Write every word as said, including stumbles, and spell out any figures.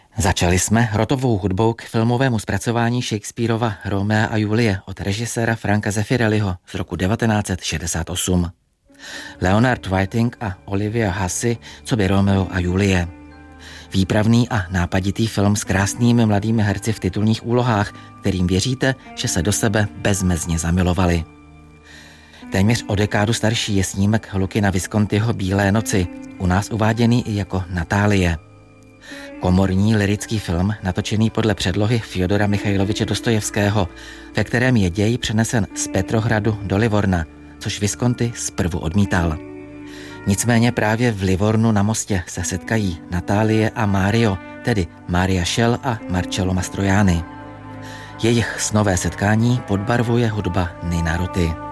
Začali jsme rotovou hudbou k filmovému zpracování Shakespearova Romea a Julie od režiséra Franka Zeffirelliho z roku devatenáct set šedesát osm. Leonard Whiting a Olivia Hussey coby Romeo a Julie. Výpravný a nápaditý film s krásnými mladými herci v titulních úlohách, kterým věříte, že se do sebe bezmezně zamilovali. Téměř o dekádu starší je snímek Lucina Viscontiho Bílé noci, u nás uváděný i jako Natálie. Komorní lirický film, natočený podle předlohy Fjodora Michajloviče Dostojevského, ve kterém je děj přenesen z Petrohradu do Livorna, což Visconti zprvu odmítal. Nicméně právě v Livornu na mostě se setkají Natálie a Mario, tedy Maria Schell a Marcello Mastroianni. Jejich snové setkání podbarvuje hudba Nina Roti.